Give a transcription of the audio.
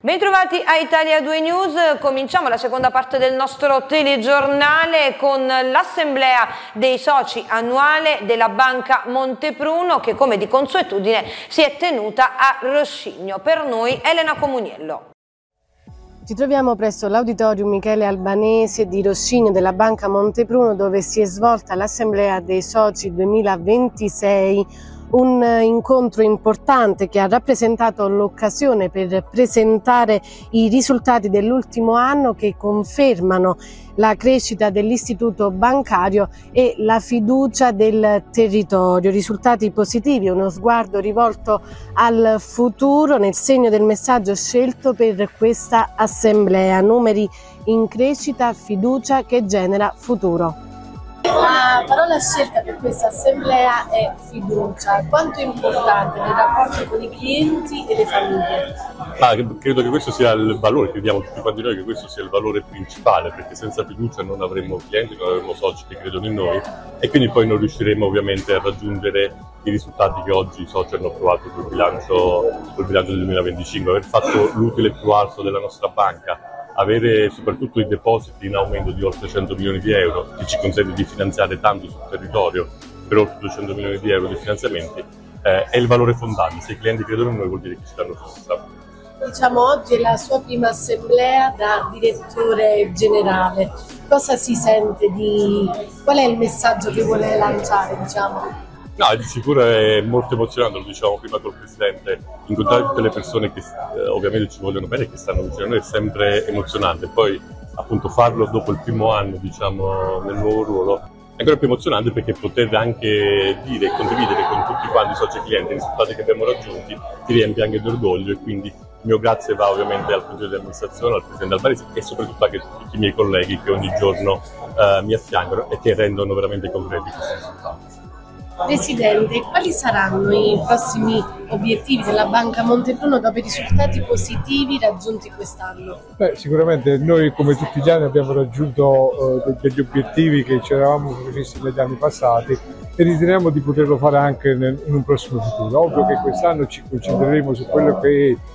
Bentrovati a Italia 2 News, cominciamo la seconda parte del nostro telegiornale con l'assemblea dei soci annuale della Banca Montepruno che come di consuetudine si è tenuta a Roscigno. Per noi Elena Comuniello. Ci troviamo presso l'Auditorium Michele Albanese di Roscigno della Banca Montepruno dove si è svolta l'assemblea dei soci 2026. Un incontro importante che ha rappresentato l'occasione per presentare i risultati dell'ultimo anno che confermano la crescita dell'istituto bancario e la fiducia del territorio. Risultati positivi, uno sguardo rivolto al futuro nel segno del messaggio scelto per questa assemblea. Numeri in crescita, fiducia che genera futuro. La parola scelta per questa assemblea è fiducia. Quanto è importante nel rapporto con i clienti e le famiglie? Credo che questo sia il valore, crediamo tutti quanti noi che questo sia il valore principale, perché senza fiducia non avremmo clienti, non avremmo soci che credono in noi e quindi poi non riusciremo ovviamente a raggiungere i risultati che oggi i soci hanno approvato col bilancio del 2025, aver fatto l'utile più alto della nostra banca, avere soprattutto i depositi in aumento di oltre 100 milioni di euro che ci consente di finanziare tanto sul territorio per oltre 200 milioni di euro di finanziamenti è il valore fondante. Se i clienti credono in noi vuol dire che ci danno fiducia. Diciamo oggi è la sua prima assemblea da direttore generale. Cosa si sente qual è il messaggio che vuole lanciare, diciamo? No, di sicuro è molto emozionante, lo dicevamo prima col Presidente, incontrare tutte le persone che ovviamente ci vogliono bene e che stanno vicino a noi è sempre emozionante. Poi appunto farlo dopo il primo anno, diciamo, nel nuovo ruolo è ancora più emozionante perché poter anche dire e condividere con tutti quanti i soci e clienti i risultati che abbiamo raggiunti ti riempie anche di orgoglio e quindi il mio grazie va ovviamente al Consiglio di amministrazione, al Presidente Albanese e soprattutto anche a tutti i miei colleghi che ogni giorno mi affiancano e che rendono veramente concreti questi risultati. Presidente, quali saranno i prossimi obiettivi della Banca Montepruno dopo i risultati positivi raggiunti quest'anno? Sicuramente noi come tutti gli anni abbiamo raggiunto degli obiettivi che ci eravamo prefissi negli anni passati e riteniamo di poterlo fare anche in un prossimo futuro. Ovvio che quest'anno ci concentreremo su quello che è